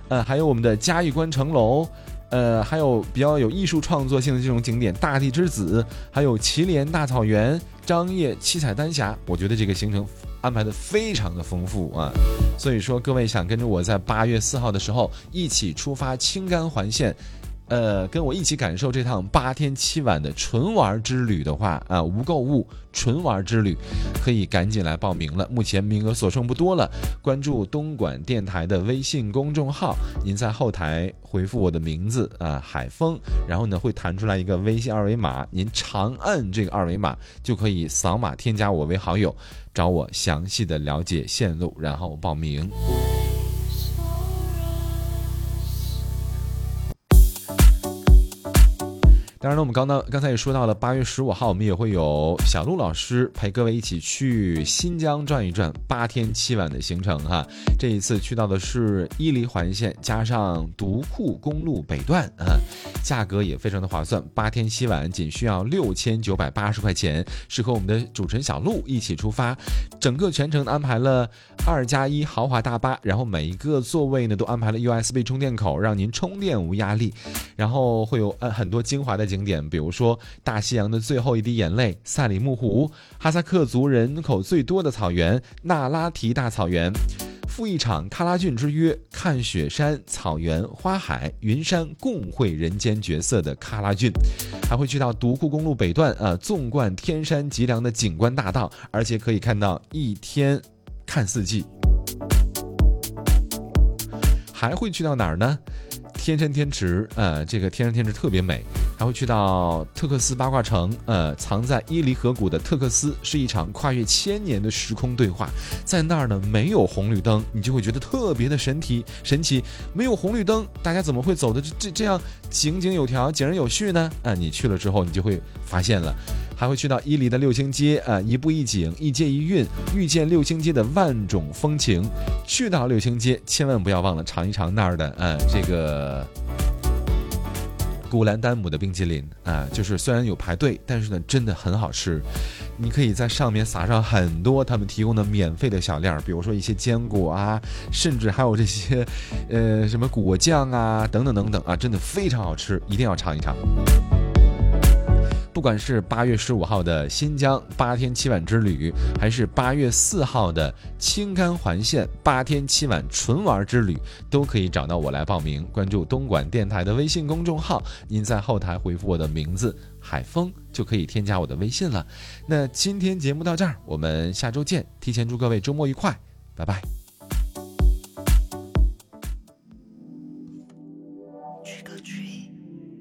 还有我们的嘉峪关城楼，还有比较有艺术创作性的这种景点，大地之子，还有祁连大草原、张掖七彩丹霞，我觉得这个行程安排的非常的丰富啊。所以说各位想跟着我在8月4号的时候一起出发青甘环线，跟我一起感受这趟8天7晚的纯玩之旅的话啊，无购物纯玩之旅，可以赶紧来报名了，目前名额所剩不多了。关注东莞电台的微信公众号，您在后台回复我的名字啊，海峰，然后呢会弹出来一个微信二维码，您长按这个二维码就可以扫码添加我为好友，找我详细的了解线路，然后报名。当然了，我们刚才也说到了8月15号，我们也会有小陆老师陪各位一起去新疆转一转，8天7晚的行程哈。这一次去到的是伊犁环线加上独库公路北段啊，价格也非常的划算，8天7晚仅需要6980块钱，是和我们的主持人小陆一起出发，整个全程安排了2+1豪华大巴，然后每一个座位呢都安排了 USB 充电口，让您充电无压力，然后会有很多精华的景点，比如说大西洋的最后一滴眼泪、赛里木湖、哈萨克族人口最多的草原那拉提大草原，赴一场喀拉峻之约，看雪山、草原、花海、云山共绘人间绝色的喀拉峻，还会去到独库公路北段纵贯天山脊梁的景观大道，而且可以看到一天看四季。还会去到哪儿呢？天山天池，这个天山天池特别美，还会去到特克斯八卦城，藏在伊犁河谷的特克斯是一场跨越1000年的时空对话，在那儿呢没有红绿灯，你就会觉得特别的神奇，没有红绿灯，大家怎么会走的这样井井有条、井然有序呢？你去了之后，你就会发现了。还会去到伊犁的六星街，一步一景，一街一韵，遇见六星街的万种风情。去到六星街，千万不要忘了尝一尝那儿的这个古兰丹姆的冰淇淋就是虽然有排队，但是呢真的很好吃。你可以在上面撒上很多他们提供的免费的小料，比如说一些坚果啊，甚至还有这些什么果酱啊等等等等真的非常好吃，一定要尝一尝。不管是8月15号的新疆8天7晚之旅，还是8月4号的青甘环线8天7晚纯玩之旅，都可以找到我来报名。关注东莞电台的微信公众号，您在后台回复我的名字海峰，就可以添加我的微信了。那今天节目到这儿，我们下周见，提前祝各位周末愉快，拜拜。Trick or treat.